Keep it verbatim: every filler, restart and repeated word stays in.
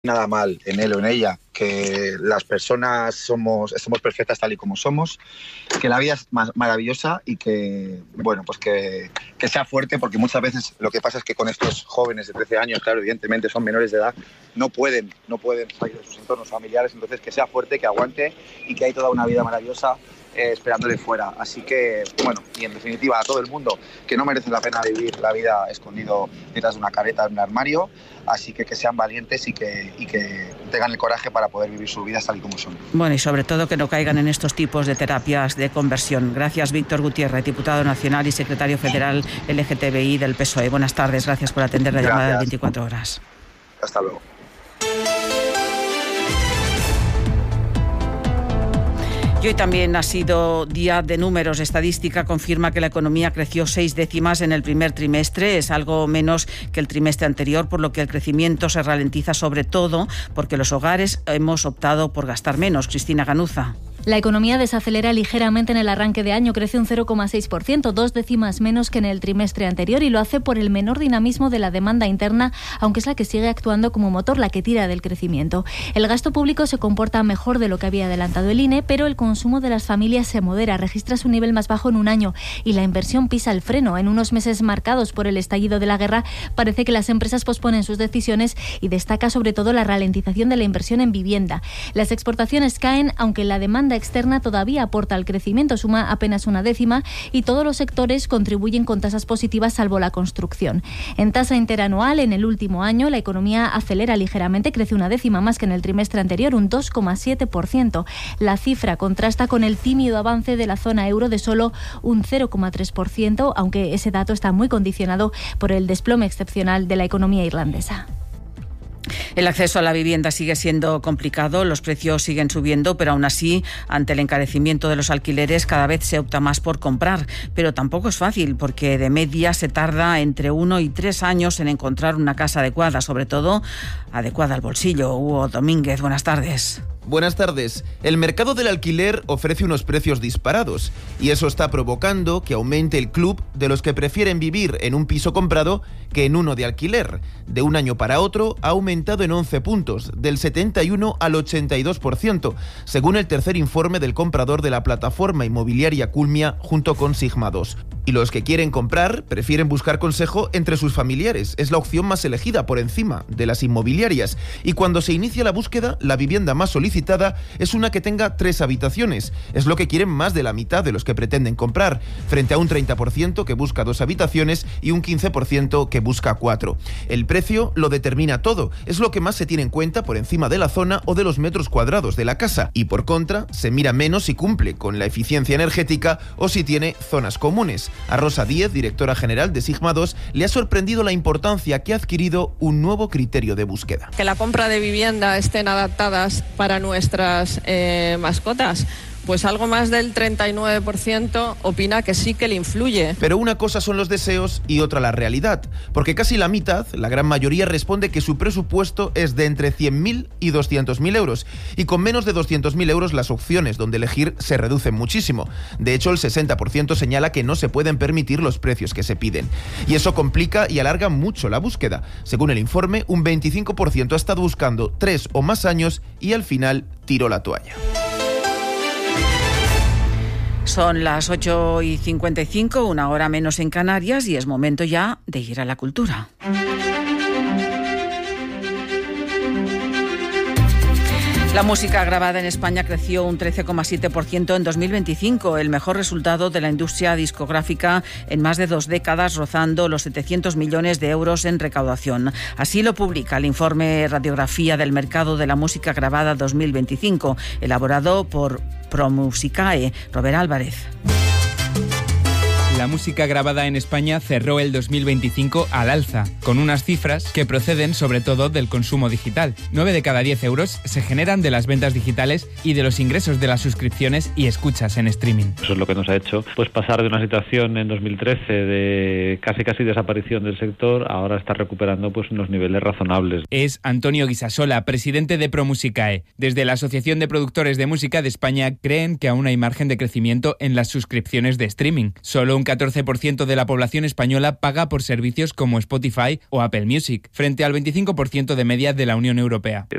nada mal en él o en ella, que las personas somos, somos perfectas tal y como somos, que la vida es más maravillosa y que, bueno, pues que, que sea fuerte, porque muchas veces lo que pasa es que con estos jóvenes de trece años, claro, evidentemente son menores de edad, no pueden, no pueden salir de sus entornos familiares, entonces que sea fuerte, que aguante y que hay toda una vida maravillosa eh, esperándole fuera. Así que, bueno, y en definitiva a todo el mundo que no merece la pena vivir la vida escondido detrás de una careta en un armario, así que que sean valientes y que, y que tengan el coraje para poder vivir su vida tal y como son. Bueno, y sobre todo que no caigan en estos tipos de terapias de conversión. Gracias, Víctor Gutiérrez, diputado nacional y secretario federal L G T B I del P S O E. Buenas tardes, gracias por atender la Gracias. llamada de veinticuatro horas. Hasta luego. Y hoy también ha sido día de números. Estadística confirma que la economía creció seis décimas en el primer trimestre. Es algo menos que el trimestre anterior, por lo que el crecimiento se ralentiza, sobre todo porque los hogares hemos optado por gastar menos. Cristina Ganuza. La economía desacelera ligeramente en el arranque de año, crece un cero coma seis por ciento, dos décimas menos que en el trimestre anterior, y lo hace por el menor dinamismo de la demanda interna, aunque es la que sigue actuando como motor, la que tira del crecimiento. El gasto público se comporta mejor de lo que había adelantado el I N E, pero el consumo de las familias se modera, registra su nivel más bajo en un año y la inversión pisa el freno. En unos meses marcados por el estallido de la guerra, parece que las empresas posponen sus decisiones y destaca sobre todo la ralentización de la inversión en vivienda. Las exportaciones caen, aunque la demanda externa todavía aporta al crecimiento, suma apenas una décima y todos los sectores contribuyen con tasas positivas salvo la construcción. En tasa interanual, en el último año, la economía acelera ligeramente, crece una décima más que en el trimestre anterior, un dos coma siete por ciento. La cifra contrasta con el tímido avance de la zona euro de solo un cero coma tres por ciento, aunque ese dato está muy condicionado por el desplome excepcional de la economía irlandesa. El acceso a la vivienda sigue siendo complicado, los precios siguen subiendo, pero aún así, ante el encarecimiento de los alquileres, cada vez se opta más por comprar. Pero tampoco es fácil, porque de media se tarda entre uno y tres años en encontrar una casa adecuada, sobre todo adecuada al bolsillo. Hugo Domínguez, buenas tardes. Buenas tardes. El mercado del alquiler ofrece unos precios disparados y eso está provocando que aumente el club de los que prefieren vivir en un piso comprado que en uno de alquiler. De un año para otro ha aumentado en once puntos, del setenta y uno al ochenta y dos por ciento, según el tercer informe del comprador de la plataforma inmobiliaria Culmia junto con Sigma dos. Y los que quieren comprar prefieren buscar consejo entre sus familiares. Es la opción más elegida por encima de las inmobiliarias. Y cuando se inicia la búsqueda, la vivienda más solicitada es una que tenga tres habitaciones. Es lo que quieren más de la mitad de los que pretenden comprar, frente a un treinta por ciento que busca dos habitaciones y un quince por ciento que busca cuatro. El precio lo determina todo. Es lo que más se tiene en cuenta por encima de la zona o de los metros cuadrados de la casa. Y por contra, se mira menos si cumple con la eficiencia energética o si tiene zonas comunes. A Rosa Díez, directora general de Sigma dos, le ha sorprendido la importancia que ha adquirido un nuevo criterio de búsqueda. Que la compra de vivienda estén adaptadas para nuestras eh, mascotas. Pues algo más del treinta y nueve por ciento opina que sí que le influye. Pero una cosa son los deseos y otra la realidad, porque casi la mitad, la gran mayoría, responde que su presupuesto es de entre cien mil y doscientos mil euros, y con menos de doscientos mil euros las opciones donde elegir se reducen muchísimo. De hecho, el sesenta por ciento señala que no se pueden permitir los precios que se piden. Y eso complica y alarga mucho la búsqueda. Según el informe, un veinticinco por ciento ha estado buscando tres o más años y al final tiró la toalla. Son las ocho y cincuenta y cinco, una hora menos en Canarias, y es momento ya de ir a la cultura. La música grabada en España creció un trece coma siete por ciento en dos mil veinticinco, el mejor resultado de la industria discográfica en más de dos décadas, rozando los setecientos millones de euros en recaudación. Así lo publica el informe Radiografía del Mercado de la Música Grabada dos mil veinticinco, elaborado por Promusicae. Robert Álvarez. La música grabada en España cerró el dos mil veinticinco al alza, con unas cifras que proceden sobre todo del consumo digital. nueve de cada diez euros se generan de las ventas digitales y de los ingresos de las suscripciones y escuchas en streaming. Eso es lo que nos ha hecho pues pasar de una situación en dos mil trece de casi casi desaparición del sector, ahora está recuperando pues unos niveles razonables. Es Antonio Guisasola, presidente de Promusicae. Desde la Asociación de Productores de Música de España creen que aún hay margen de crecimiento en las suscripciones de streaming. Solo un catorce por ciento de la población española paga por servicios como Spotify o Apple Music, frente al veinticinco por ciento de media de la Unión Europea.